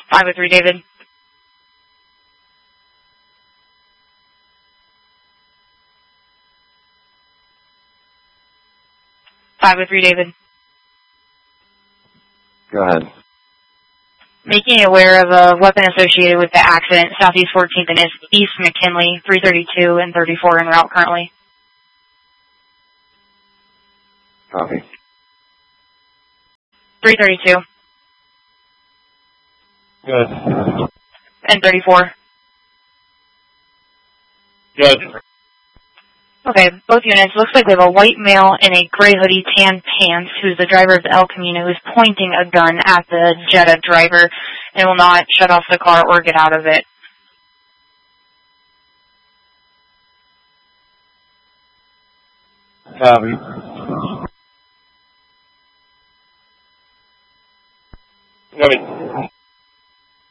503 David. 503 David. Go ahead. Making aware of a weapon associated with the accident, Southeast 14th and East McKinley, 332 and 34 en route currently. Copy. 332. Good. And 34. Good. Okay, both units. Looks like we have a white male in a gray hoodie, tan pants, who's the driver of the El Camino, who's pointing a gun at the Jetta driver and will not shut off the car or get out of it. Copy. Copy.